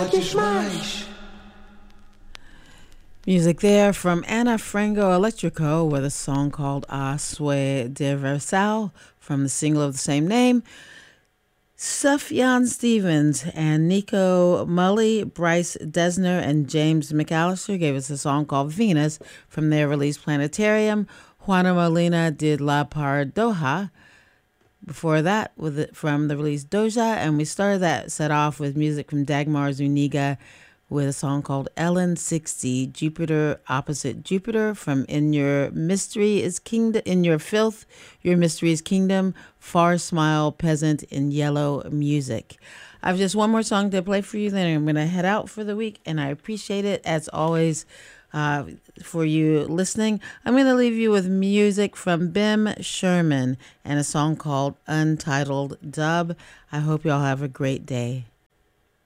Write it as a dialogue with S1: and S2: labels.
S1: Music there from Ana Frango Electrico with a song called A Sue de Versal from the single of the same name. Sufjan Stevens and Nico Mulley, Bryce Desner, and James McAllister gave us a song called Venus from their release Planetarium. Juana Molina did La Pardoja. Before that, from the release Doja, and we started that set off with music from Dagmar Zuniga with a song called Ellen 60, Jupiter Opposite Jupiter from In Your Mystery is Kingdom, In Your Filth, Your Mystery is Kingdom, Far Smile Peasant in Yellow Music. I've just one more song to play for you, then I'm going to head out for the week, and I appreciate it, as always, for you listening. I'm going to leave you with music from Bim Sherman and a song called Untitled Dub. I hope y'all have a great day.